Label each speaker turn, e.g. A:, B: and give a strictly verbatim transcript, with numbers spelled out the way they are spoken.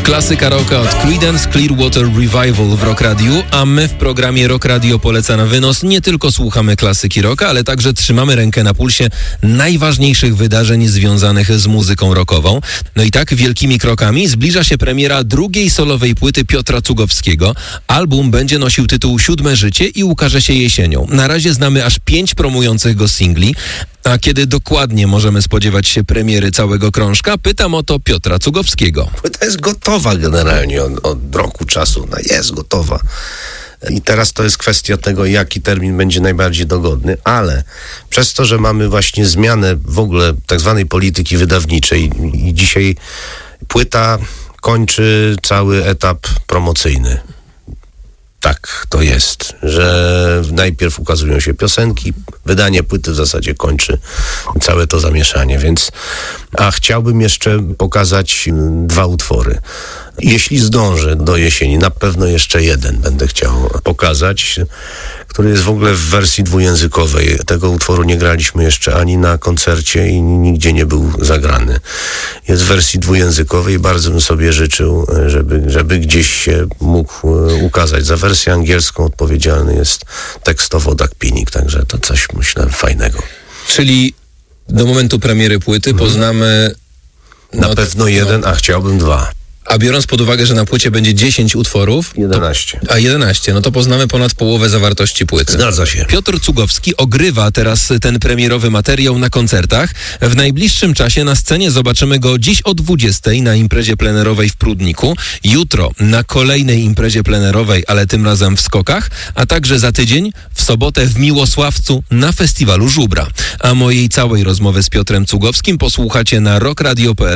A: Klasyka rocka od Creedence Clearwater Revival w Rock Radiu, a my w programie Rock Radio poleca na wynos nie tylko słuchamy klasyki rocka, ale także trzymamy rękę na pulsie najważniejszych wydarzeń związanych z muzyką rockową. No i tak wielkimi krokami zbliża się premiera drugiej solowej płyty Piotra Cugowskiego. Album będzie nosił tytuł Siódme Życie i ukaże się jesienią. Na razie znamy aż pięć promujących go singli. A kiedy dokładnie możemy spodziewać się premiery całego krążka, pytam o to Piotra Cugowskiego.
B: Płyta jest gotowa generalnie od, od roku czasu. No jest gotowa. I teraz to jest kwestia tego, jaki termin będzie najbardziej dogodny, ale przez to, że mamy właśnie zmianę w ogóle tak zwanej polityki wydawniczej i dzisiaj płyta kończy cały etap promocyjny. Tak to jest, że najpierw ukazują się piosenki, wydanie płyty w zasadzie kończy całe to zamieszanie, więc a chciałbym jeszcze pokazać dwa utwory. Jeśli zdążę do jesieni, na pewno jeszcze jeden będę chciał pokazać, który jest w ogóle w wersji dwujęzykowej. Tego utworu nie graliśmy jeszcze ani na koncercie i nigdzie nie był zagrany. Jest w wersji dwujęzykowej i bardzo bym sobie życzył, żeby, żeby gdzieś się mógł ukazać. Za wersję angielską odpowiedzialny jest tekstowo Doug Pinnick, także to coś, myślę, fajnego.
A: Czyli do momentu premiery płyty hmm. poznamy...
B: Na no, pewno jeden, no. a chciałbym dwa.
A: A biorąc pod uwagę, że na płycie będzie dziesięć utworów...
B: jedenaście.
A: To, a jedenaście, no to poznamy ponad połowę zawartości płyty.
B: Zgadza się.
A: Piotr Cugowski ogrywa teraz ten premierowy materiał na koncertach. W najbliższym czasie na scenie zobaczymy go dziś o dwudziestej na imprezie plenerowej w Prudniku, jutro na kolejnej imprezie plenerowej, ale tym razem w Skokach, a także za tydzień w sobotę w Miłosławcu na festiwalu Żubra. A mojej całej rozmowy z Piotrem Cugowskim posłuchacie na rock radio kropka p l.